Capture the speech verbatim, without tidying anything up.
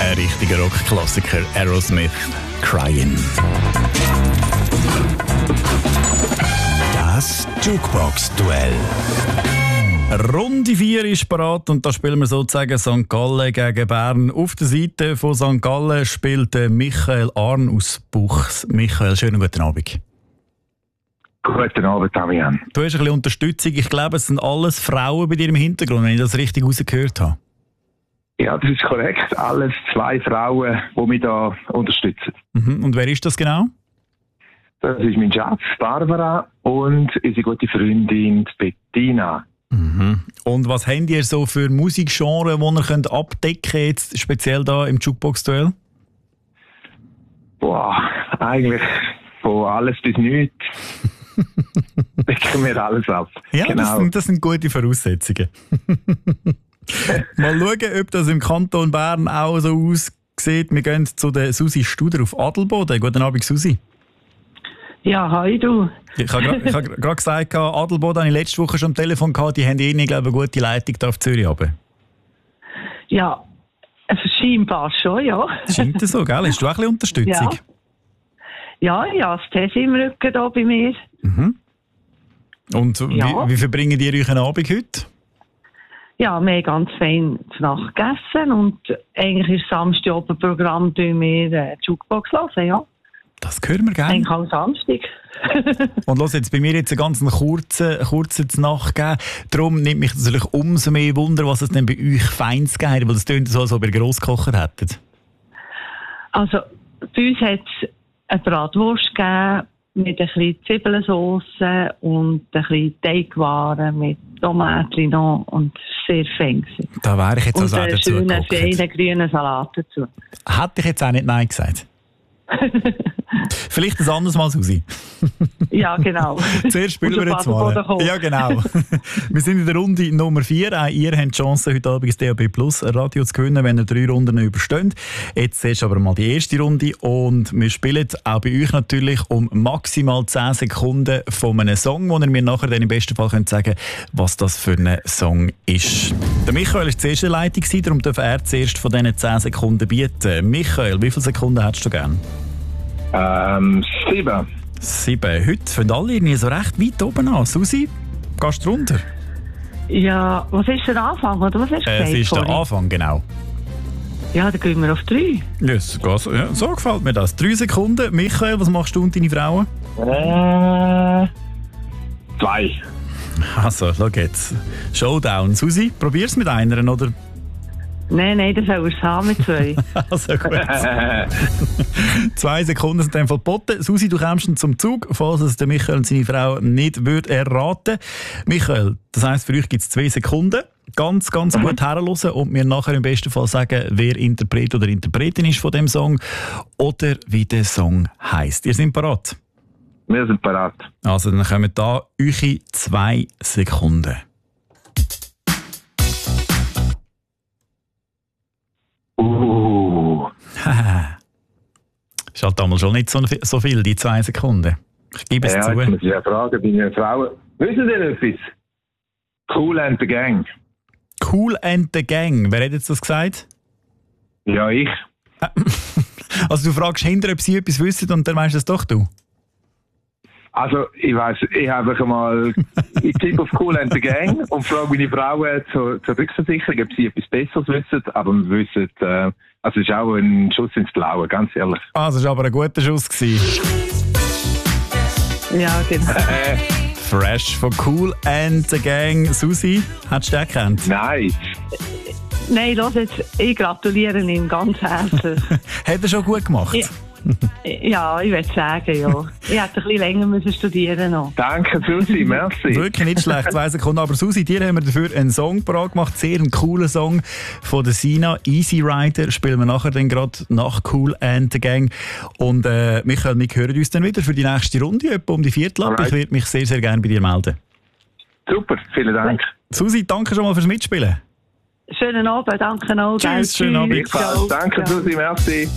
Ein richtiger Rockklassiker, Aerosmith, Crying. Das Jukebox-Duell. Runde vier ist parat und da spielen wir sozusagen Sankt Gallen gegen Bern. Auf der Seite von Sankt Gallen spielt Michael Arn aus Buchs. Michael, schönen guten Abend. Guten Abend, Damian. Du hast ein bisschen Unterstützung. Ich glaube, es sind alles Frauen bei dir im Hintergrund, wenn ich das richtig rausgehört habe. Ja, das ist korrekt. Alles zwei Frauen, die mich da unterstützen. Mhm. Und wer ist das genau? Das ist mein Schatz, Barbara, und unsere gute Freundin Bettina. Mhm. Und was habt ihr so für Musikgenre, die ihr könnt abdecken könnt, jetzt speziell da im Jukebox-Duell? Boah, eigentlich von alles bis nichts. Decken wir alles ab. Ja, genau. das, sind, das sind gute Voraussetzungen. Mal schauen, ob das im Kanton Bern auch so aussieht. Wir gehen zu der Susi Studer auf Adelboden. Guten Abend, Susi. Ja, hi du. Ich habe gerade gesagt, Adelboden hatte ich letzte Woche schon am Telefon gehabt, die haben eh nicht, glaube ich, eine gute Leitung da auf Zürich runter. Ja, es scheinbar schon, ja. Scheint das so, gell? Hast du auch ein bisschen Unterstützung? Ja, ja, ja, das Tee im Rücken da bei mir. Mhm. Und Ja. wie, wie verbringen ihr euch einen Abend heute? Ja, wir haben ganz fein zu Nacht gegessen und eigentlich ist Samstag oben Programm, tun wir äh, die Jukebox hören, ja. Das hören wir gerne. Eigentlich am Samstag. Und los jetzt bei mir jetzt einen ganz kurzen, kurzen Nacht geben. Darum nimmt mich das natürlich umso mehr Wunder, was es denn bei euch Feins gegeben hat, weil das tönt so, als ob ihr Grosskocher hättet. Also, bei uns hat es eine Bratwurst gegeben mit ein bisschen Zwiebelsauce und ein bisschen Teigwaren mit Tomaten noch und sehr fein. Da wäre ich jetzt Und also auch einen dazu schönen, geguckt. feinen grünen Salat dazu. Hätte ich jetzt auch nicht Nein gesagt. Vielleicht ein anderes Mal, Susi. Ja, genau. Zuerst spielen wir jetzt Auf den mal. Boden kommen. Ja, genau. Wir sind in der Runde Nummer vier. Auch ihr habt die Chance, heute Abend das D A B Plus Radio zu gewinnen, wenn ihr drei Runden übersteht. Jetzt ist aber mal die erste Runde und wir spielen auch bei euch natürlich um maximal zehn Sekunden von einem Song, wo ihr mir nachher dann im besten Fall könnt sagen, was das für ein Song ist. Der Michael war zuerst in der Leitung, darum darf er zuerst von diesen zehn Sekunden bieten. Michael, wie viele Sekunden hättest du gern? Ähm, sieben. Sieben. Heute fangen alle irgendwie so recht weit oben an. Susi, gehst du runter? Ja, was ist der Anfang, oder was hast du Äh, gesagt? es ist der vorhin? Anfang, genau. Ja, dann gehen wir auf drei. Yes, ja, so gefällt mir das. Drei Sekunden. Michael, was machst du und deine Frauen? Äh, zwei. Also, schau jetzt. Showdown. Susi, probier's mit einer, oder? Nein, nein, das soll er haben mit zwei. Also gut. Zwei Sekunden sind dann verboten. Susi, du kommst zum Zug, falls es der Michael und seine Frau nicht würde erraten. Michael, das heisst, für euch gibt es zwei Sekunden. Ganz, ganz mhm. gut herhören und mir nachher im besten Fall sagen, wer Interpret oder Interpretin ist von dem Song oder wie der Song heisst. Ihr seid parat? Wir sind parat. Also, dann kommen da eure zwei Sekunden. Uh. Ist halt damals schon nicht so, so viel, die zwei Sekunden. Ich gebe es Ja, zu. jetzt muss ich ja fragen, deine Frauen. Wissen ihr etwas? Cool and the Gang. Cool and the Gang. Wer hat jetzt das gesagt? Ja, ich. Also du fragst hinter, ob sie etwas wissen und dann weißt du es doch du? Also, ich weiss, ich habe mal, ich tippe auf Cool and the Gang und frage meine Frauen zur, zur Rückversicherung, ob sie etwas Besseres wissen, aber wir wissen, äh, also es ist auch ein Schuss ins Blaue, ganz ehrlich. Ah, das war aber ein guter Schuss gewesen. Ja, genau. Äh, Fresh von Cool and the Gang. Susi, hättest du den gekannt? nein. Nein, los jetzt, ich gratuliere ihm ganz herzlich. Hat er schon gut gemacht? Ja. Ja, ich würde sagen, ja. Ich hätte ein bisschen länger müssen studieren noch. Danke, Susi, merci. Wirklich nicht schlecht, zwei Sekunden. Aber Susi, dir haben wir dafür einen Song parat gemacht. Sehr einen coolen Song von der Sina. Easy Rider spielen wir nachher dann gerade nach Cool and the Gang. Und äh, Michael, wir hören uns dann wieder für die nächste Runde, etwa um die Viertel ab. Ich würde mich sehr, sehr gerne bei dir melden. Super, vielen Dank. Susi, danke schon mal fürs Mitspielen. Schönen Abend, danke auch. Tschüss, schönen Abend. Danke, Susi, merci.